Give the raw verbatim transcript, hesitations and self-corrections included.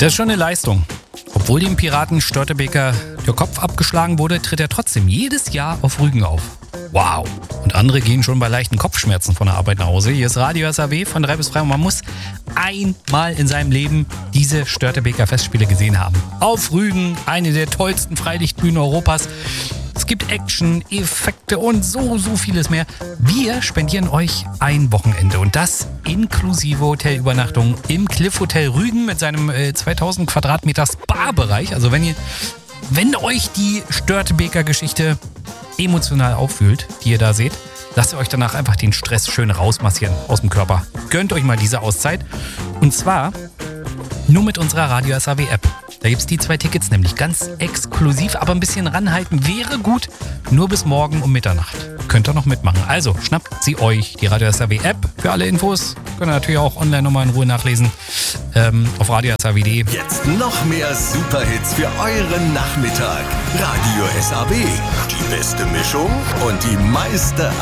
Das ist schon eine Leistung. Obwohl dem Piraten Störtebeker der Kopf abgeschlagen wurde, tritt er trotzdem jedes Jahr auf Rügen auf. Wow. Und andere gehen schon bei leichten Kopfschmerzen von der Arbeit nach Hause. Hier ist Radio S A W von drei bis frei und man muss einmal in seinem Leben diese Störtebeker Festspiele gesehen haben. Auf Rügen, eine der tollsten Freilichtbühnen Europas. Es gibt Action, Effekte und so, so vieles mehr. Wir spendieren euch ein Wochenende und das inklusive Hotelübernachtung im Cliff Hotel Rügen mit seinem äh, zweitausend Quadratmeter Spa-Bereich. Also wenn ihr, wenn euch die Störtebeker Geschichte emotional auffühlt, die ihr da seht, lasst ihr euch danach einfach den Stress schön rausmassieren aus dem Körper. Gönnt euch mal diese Auszeit und zwar nur mit unserer Radio S A W App. Da gibt es die zwei Tickets nämlich ganz exklusiv, aber ein bisschen ranhalten wäre gut. Nur bis morgen um Mitternacht. Könnt ihr noch mitmachen. Also schnappt sie euch, die Radio S A W App. Für alle Infos könnt ihr natürlich auch online nochmal in Ruhe nachlesen. Ähm, auf radio s a w punkt de. Jetzt noch mehr Superhits für euren Nachmittag. Radio S A W. Die beste Mischung und die meiste